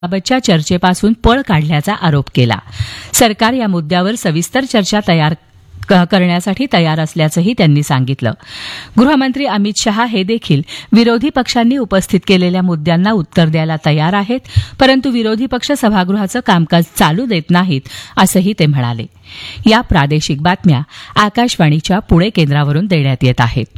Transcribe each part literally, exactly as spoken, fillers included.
बाबतच्या चर्चेपासून पळ काढल्याचा आरोप केला. सरकार या मुद्द्यावर सविस्तर चर्चा तयार करण्यासाठी तयार असल्याचंही त्यांनी सांगितलं. गृहमंत्री अमित शहा हे देखील विरोधी पक्षांनी उपस्थित केलेल्या मुद्द्यांना उत्तर द्यायला तयार आहेत, परंतु विरोधी पक्ष सभागृहाचं कामकाज चालू देत नाहीत असंही ते म्हणाले. या प्रादेशिक बातम्या आकाशवाणीच्या पुणे केंद्रावरून देण्यात येत आहेत.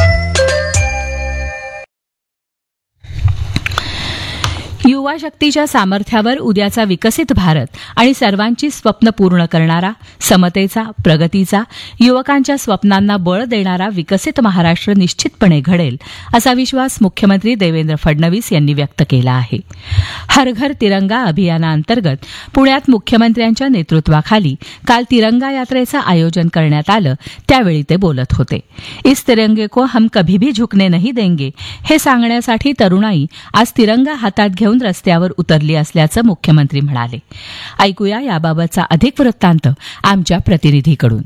युवा शक्तीच्या सामर्थ्यावर उद्याचा विकसित भारत आणि सर्वांची स्वप्न पूर्ण करणारा, समतेचा, प्रगतीचा, युवकांच्या स्वप्नांना बळ देणारा विकसित महाराष्ट्र निश्चितपणे घडेल असा विश्वास मुख्यमंत्री देवेंद्र फडणवीस यांनी व्यक्त केला आहे. हर घर तिरंगा अभियानाअंतर्गत पुण्यात मुख्यमंत्र्यांच्या नेतृत्वाखाली काल तिरंगा यात्रेचं आयोजन करण्यात आलं. त्यावेळी ते बोलत होते. इस तिरंगे को हम कभी भी झुकने नहीं देंगे हे सांगण्यासाठी तरुणाई आज तिरंगा हातात घेऊन रस्त्यावर उतरली असल्याचं मुख्यमंत्री म्हणाले. ऐकूया याबाबतचा अधिक वृत्तांत आमच्या प्रतिनिधीकडून.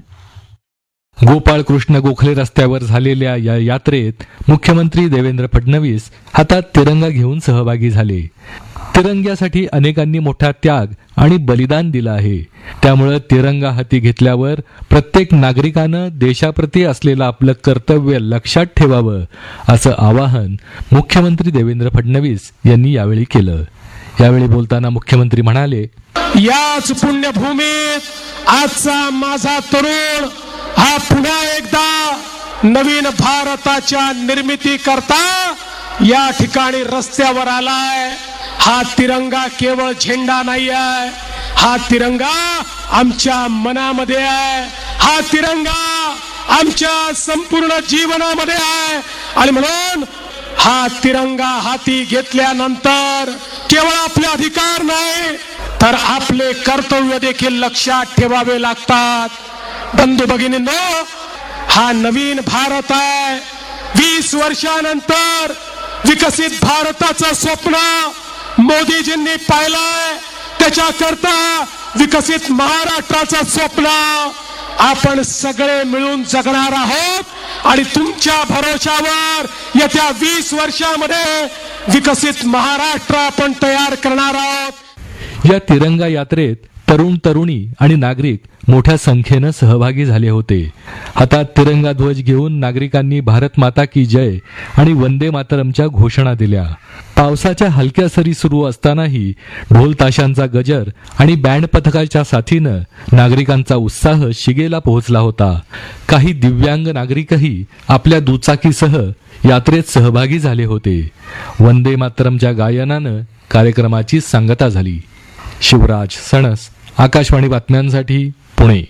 गोपाळ कृष्ण गोखले रस्त्यावर झालेल्या या यात्रेत मुख्यमंत्री देवेंद्र फडणवीस हातात तिरंगा घेऊन सहभागी झाले. तिरंग्यासाठी अनेकांनी मोठा त्याग आणि बलिदान दिलं आहे. त्यामुळे तिरंगा हाती घेतल्यावर प्रत्येक नागरिकानं देशाप्रती असलेलं आपलं कर्तव्य लक्षात ठेवावं असं आवाहन मुख्यमंत्री देवेंद्र फडणवीस यांनी यावेळी केलं. यावेळी बोलताना मुख्यमंत्री म्हणाले, याच पुण्यभूमीत आजचा माझा तरुण हा पुन्हा एकदा नवीन भारताच्या निर्मिती करता या ठिकाणी रस्त्यावर आलाय. हा तिरंगा केवळ झेंडा नाही आहे, हा तिरंगा आमच्या मनामध्ये आहे, हा तिरंगा आमच्या संपूर्ण जीवनामध्ये आहे. आणि म्हणून हा तिरंगा हाती घेतल्यानंतर केवळ आपले अधिकार नाही तर आपले कर्तव्य देखील लक्षात ठेवावे लागतात. बंधू भगिनींनो, हा नवीन भारत आहे. वीस वर्षानंतर विकसित भारताचं स्वप्न मोदीजींनी पाहिलंय. त्याच्याकरता विकसित महाराष्ट्राचं स्वप्न आपण सगळे मिळून जगणार आहोत आणि तुमच्या भरोशावर येत्या वीस वर्षामध्ये विकसित महाराष्ट्र आपण तयार करणार आहोत. या तिरंगा यात्रेत तरुण तरुणी आणि नागरिक मोठ्या संख्येनं सहभागी झाले होते. हातात तिरंगा ध्वज घेऊन नागरिकांनी भारत माता की जय आणि वंदे मातरमच्या घोषणा दिल्या. पावसाच्या हलक्या सरी सुरू असतानाही ढोल ताशांचा गजर आणि बँड पथकाच्या साथीनं नागरिकांचा उत्साह शिगेला पोहोचला होता. काही दिव्यांग नागरिकही आपल्या दुचाकीसह यात्रेत सहभागी झाले होते. वंदे मातरमच्या गायनानं कार्यक्रमाची सांगता झाली. शिवराज सणस, आकाशवाणी बातम्यांसाठी पुणे.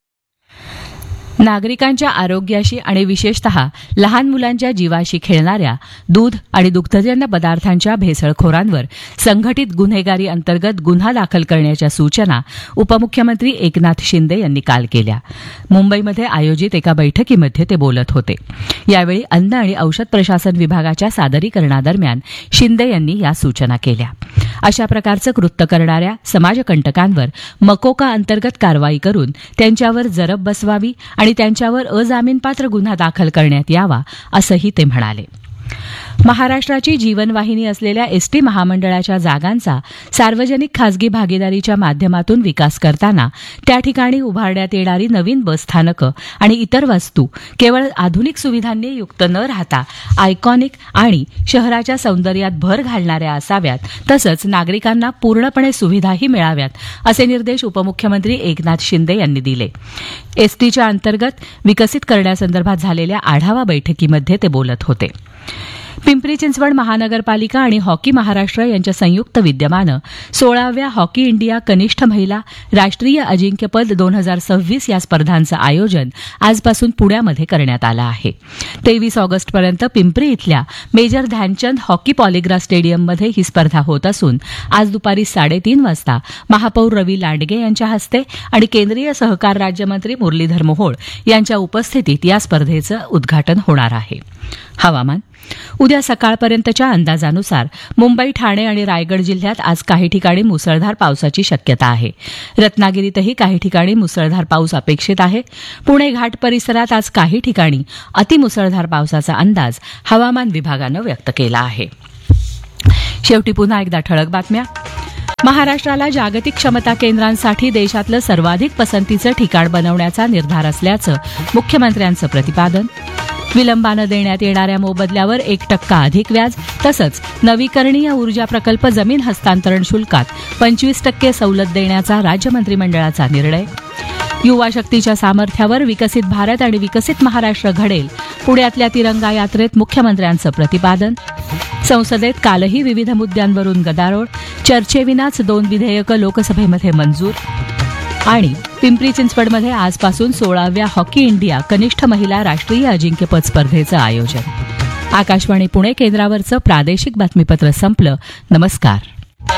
नागरिकांच्या आरोग्याशी आणि विशेषतः लहान मुलांच्या जीवाशी खेळणाऱ्या दूध आणि दुग्धजन्य पदार्थांच्या भेसळखोरांवर संघटित गुन्हेगारी अंतर्गत गुन्हा दाखल करण्याच्या सूचना उपमुख्यमंत्री एकनाथ शिंदे यांनी काल केल्या. मुंबईमध्ये आयोजित एका बैठकीमध्ये ते बोलत होते. यावेळी अन्न आणि औषध प्रशासन विभागाच्या सादरीकरणादरम्यान शिंदे यांनी या सूचना केल्या. अशा प्रकारचं कृत्य करणाऱ्या समाजकंटकांवर मकोका अंतर्गत कारवाई करून त्यांच्यावर जरब बसवावी आणि त्यांच्यावर अजामीनपात्र गुन्हा दाखल करण्यात यावा असंही ते म्हणाले. महाराष्ट्राची जीवनवाहिनी असलेल्या एसटी महामंडळाच्या जागांचा सार्वजनिक खासगी भागीदारीच्या माध्यमातून विकास करताना त्या ठिकाणी उभारण्यात येणारी नवीन बसस्थानकं आणि इतर वस्तू केवळ आधुनिक सुविधांनी युक्त न राहता आयकॉनिक आणि शहराच्या सौंदर्यात भर घालणाऱ्या असाव्यात, तसंच नागरिकांना पूर्णपणे सुविधाही मिळाव्यात असे निर्देश उपमुख्यमंत्री एकनाथ शिंदे यांनी दिले. एसटीच्या अंतर्गत विकसित करण्यासंदर्भात झालेल्या आढावा बैठकीमध्ये ते बोलत होते. पिंपरी चिंचवड महानगरपालिका आणि हॉकी महाराष्ट्र यांच्या संयुक्त विद्यमानं सोळाव्या हॉकी इंडिया कनिष्ठ महिला राष्ट्रीय अजिंक्यपद दोन हजार सव्वीस या स्पर्धांचं आयोजन आजपासून पुण्यामध्ये करण्यात आलं आहे. तेवीस ऑगस्टपर्यंत पिंपरी इथल्या मेजर ध्यानचंद हॉकी पॉलिग्राफ स्टेडियममध्ये ही स्पर्धा होत असून आज दुपारी साडेतीन वाजता महापौर रवी लांडगे यांच्या हस्ते आणि केंद्रीय सहकार राज्यमंत्री मुरलीधर मोहोळ यांच्या उपस्थितीत या स्पर्धेचं उद्घाटन होणार आहे. हवामान. उद्या सकाळपर्यंतच्या अंदाजानुसार मुंबई, ठाणे आणि रायगड जिल्ह्यात आज काही ठिकाणी मुसळधार पावसाची शक्यता आहे. रत्नागिरीतही काही ठिकाणी मुसळधार पाऊस अपेक्षित आहे. पुणे घाट परिसरात आज काही ठिकाणी अतिमुसळधार पावसाचा अंदाज हवामान विभागानं व्यक्त केला आहे. शेवटी पुन्हा एकदा ठळक बातम्या. महाराष्ट्राला जागतिक क्षमता केंद्रांसाठी देशातलं सर्वाधिक पसंतीचं ठिकाण बनवण्याचा निर्धार असल्याचं मुख्यमंत्र्यांचं प्रतिपादन. विलंबानं देण्यात येणाऱ्या मोबदल्यावर एक टक्का अधिक व्याज तसंच नवीकरणीय ऊर्जा प्रकल्प जमीन हस्तांतरण शुल्कात पंचवीस टक्के सवलत देण्याचा राज्य मंत्रिमंडळाचा निर्णय. युवा शक्तीच्या सामर्थ्यावर विकसित भारत आणि विकसित महाराष्ट्र घडेल, पुण्यातल्या तिरंगा यात्रेत मुख्यमंत्र्यांचं प्रतिपादन. संसदेत कालही विविध मुद्द्यांवरून गदारोळ, चर्चेविनाच दोन विधेयकं लोकसभेमध्ये मंजूर. आणि पिंपरी चिंचवडमध्ये आजपासून सोळाव्या हॉकी इंडिया कनिष्ठ महिला राष्ट्रीय अजिंक्यपद स्पर्धेचं आयोजन. आकाशवाणी पुणे केंद्रावरचं प्रादेशिक बातमीपत्र संपलं. नमस्कार.